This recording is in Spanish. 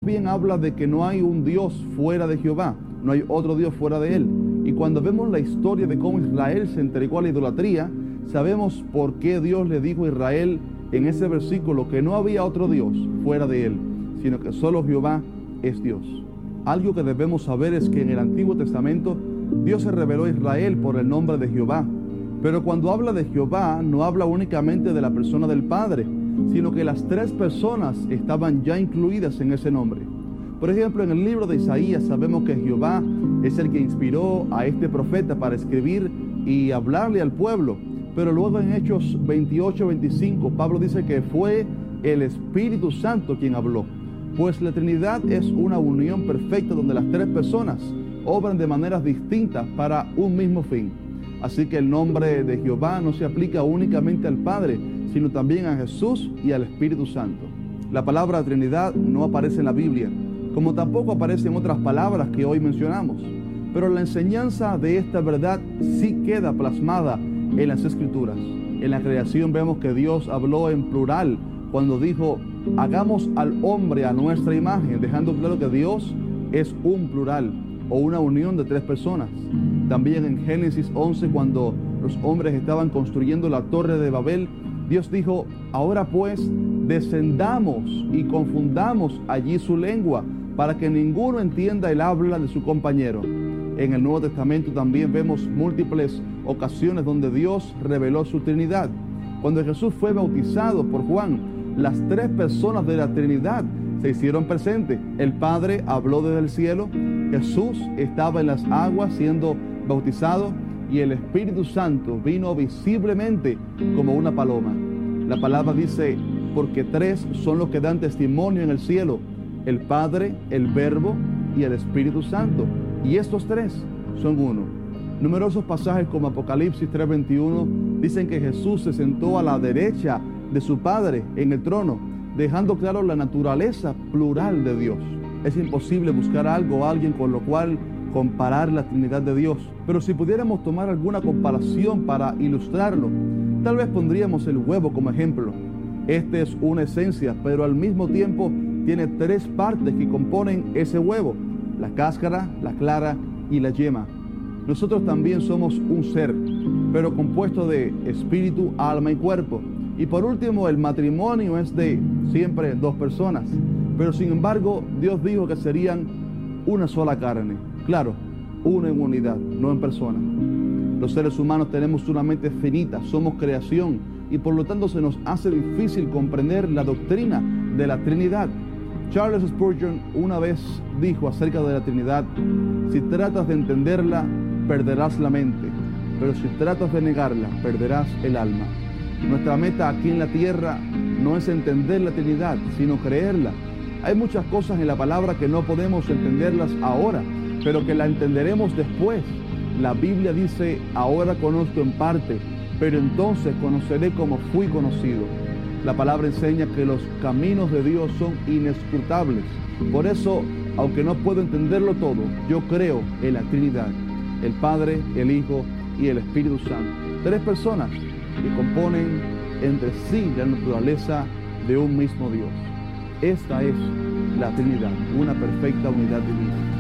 bien habla de que no hay un Dios fuera de Jehová, no hay otro Dios fuera de él. Y cuando vemos la historia de cómo Israel se entregó a la idolatría, sabemos por qué Dios le dijo a Israel en ese versículo que no había otro Dios fuera de él, sino que solo Jehová es Dios. Algo que debemos saber es que en el Antiguo Testamento Dios se reveló a Israel por el nombre de Jehová. Pero cuando habla de Jehová, no habla únicamente de la persona del Padre, sino que las tres personas estaban ya incluidas en ese nombre. Por ejemplo, en el libro de Isaías sabemos que Jehová es el que inspiró a este profeta para escribir y hablarle al pueblo. Pero luego en Hechos 28-25, Pablo dice que fue el Espíritu Santo quien habló. Pues la Trinidad es una unión perfecta donde las tres personas obran de maneras distintas para un mismo fin. Así que el nombre de Jehová no se aplica únicamente al Padre, sino también a Jesús y al Espíritu Santo. La palabra Trinidad no aparece en la Biblia, como tampoco aparecen otras palabras que hoy mencionamos. Pero la enseñanza de esta verdad sí queda plasmada en las Escrituras. En la creación vemos que Dios habló en plural cuando dijo, hagamos al hombre a nuestra imagen, dejando claro que Dios es un plural o una unión de tres personas. También en Génesis 11, cuando los hombres estaban construyendo la torre de Babel, Dios dijo, ahora pues descendamos y confundamos allí su lengua, para que ninguno entienda el habla de su compañero. En el Nuevo Testamento también vemos múltiples ocasiones donde Dios reveló su Trinidad. Cuando Jesús fue bautizado por Juan, las tres personas de la Trinidad se hicieron presentes. El Padre habló desde el cielo, Jesús estaba en las aguas siendo bautizado y el Espíritu Santo vino visiblemente como una paloma. La palabra dice, porque tres son los que dan testimonio en el cielo, el Padre, el Verbo y el Espíritu Santo. Y estos tres son uno. Numerosos pasajes como Apocalipsis 3:21 dicen que Jesús se sentó a la derecha de su Padre en el trono, dejando claro la naturaleza plural de Dios. Es imposible buscar algo o alguien con lo cual comparar la Trinidad de Dios. Pero si pudiéramos tomar alguna comparación para ilustrarlo, tal vez pondríamos el huevo como ejemplo. Este es una esencia, pero al mismo tiempo tiene tres partes que componen ese huevo: la cáscara, la clara y la yema. Nosotros también somos un ser, pero compuesto de espíritu, alma y cuerpo. Y por último, el matrimonio es de siempre dos personas. Pero sin embargo, Dios dijo que serían una sola carne. Claro, uno en unidad, no en persona. Los seres humanos tenemos una mente finita, somos creación, y por lo tanto se nos hace difícil comprender la doctrina de la Trinidad. Charles Spurgeon una vez dijo acerca de la Trinidad, si tratas de entenderla, perderás la mente, pero si tratas de negarla, perderás el alma. Nuestra meta aquí en la tierra no es entender la Trinidad, sino creerla. Hay muchas cosas en la palabra que no podemos entenderlas ahora, pero que la entenderemos después. La Biblia dice, ahora conozco en parte, pero entonces conoceré como fui conocido. La palabra enseña que los caminos de Dios son inescrutables. Por eso, aunque no puedo entenderlo todo, yo creo en la Trinidad, el Padre, el Hijo y el Espíritu Santo. Tres personas que componen entre sí la naturaleza de un mismo Dios. Esta es la Trinidad, una perfecta unidad divina.